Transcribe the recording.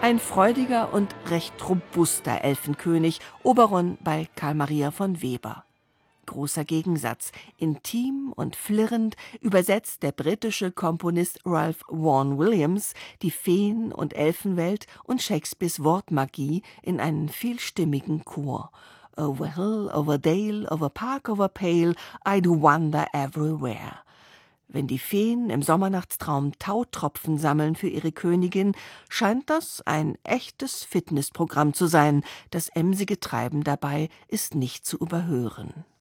Ein freudiger und recht robuster Elfenkönig, Oberon bei Karl Maria von Weber. Großer Gegensatz, intim und flirrend übersetzt der britische Komponist Ralph Vaughan Williams die Feen- und Elfenwelt und Shakespeares Wortmagie in einen vielstimmigen Chor. Over hill, over dale, over park, over pale, I do wander everywhere. Wenn die Feen im Sommernachtstraum Tautropfen sammeln für ihre Königin, scheint das ein echtes Fitnessprogramm zu sein. Das emsige Treiben dabei ist nicht zu überhören.